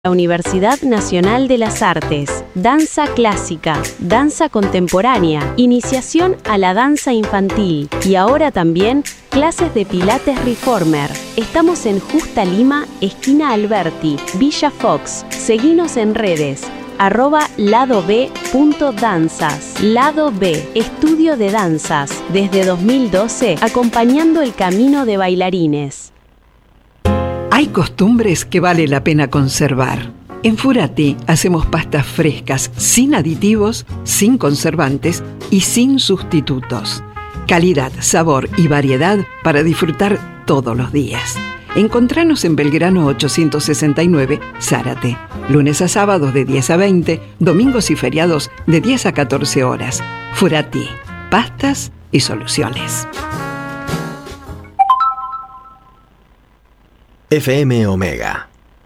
La Universidad Nacional de las Artes, danza clásica, danza contemporánea, iniciación a la danza infantil y ahora también clases de Pilates Reformer. Estamos en Justa Lima, esquina Alberti, Villa Fox. Seguinos en redes, @ladob.danzas. Lado B, estudio de danzas, desde 2012, acompañando el camino de bailarines. Hay costumbres que vale la pena conservar. En Furati hacemos pastas frescas, sin aditivos, sin conservantes y sin sustitutos. Calidad, sabor y variedad para disfrutar todos los días. Encontranos en Belgrano 869, Zárate. Lunes a sábados de 10 a 20, domingos y feriados de 10 a 14 horas. Furati, pastas y soluciones. FM Omega.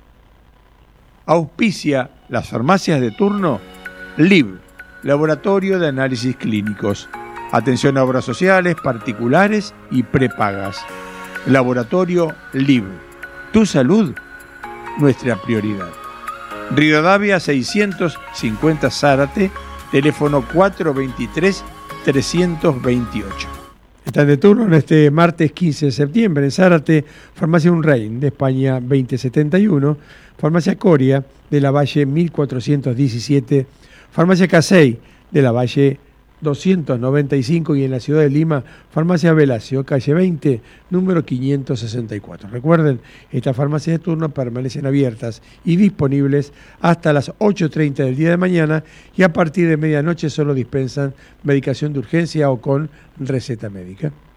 Auspicia las farmacias de turno LIB, Laboratorio de Análisis Clínicos. Atención a obras sociales, particulares y prepagas. Laboratorio LIB. Tu salud, nuestra prioridad. Rivadavia 650 Zárate, teléfono 423-328. Están de turno en este martes 15 de septiembre en Zárate, Farmacia Unrein de España 2071, Farmacia Coria de la Valle 1417, Farmacia Casey de la Valle 295 y en la ciudad de Lima, Farmacia Velasio, calle 20, número 564. Recuerden, estas farmacias de turno permanecen abiertas y disponibles hasta las 8:30 del día de mañana y a partir de medianoche solo dispensan medicación de urgencia o con receta médica.